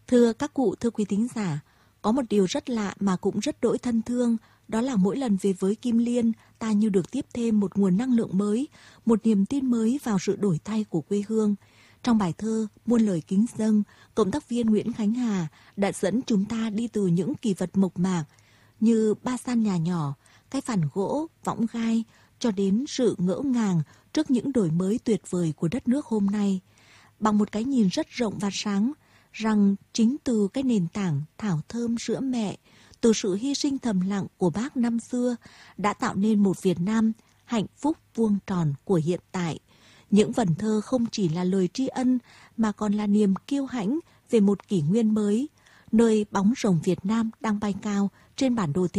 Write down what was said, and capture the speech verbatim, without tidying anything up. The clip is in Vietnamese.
Thưa các cụ, thưa quý thính giả, có một điều rất lạ mà cũng rất đỗi thân thương, đó là mỗi lần về với Kim Liên, ta như được tiếp thêm một nguồn năng lượng mới, một niềm tin mới vào sự đổi thay của quê hương. Trong bài thơ Muôn lời kính dâng, cộng tác viên Nguyễn Khánh Hà đã dẫn chúng ta đi từ những kỳ vật mộc mạc như ba gian nhà nhỏ, cái phản gỗ, võng gai, cho đến sự ngỡ ngàng trước những đổi mới tuyệt vời của đất nước hôm nay. Bằng một cái nhìn rất rộng và sáng, rằng chính từ cái nền tảng thảo thơm sữa mẹ, từ sự hy sinh thầm lặng của bác năm xưa đã tạo nên một Việt Nam hạnh phúc vuông tròn của hiện tại. Những vần thơ không chỉ là lời tri ân mà còn là niềm kiêu hãnh về một kỷ nguyên mới, nơi bóng rồng Việt Nam đang bay cao trên bản đồ thế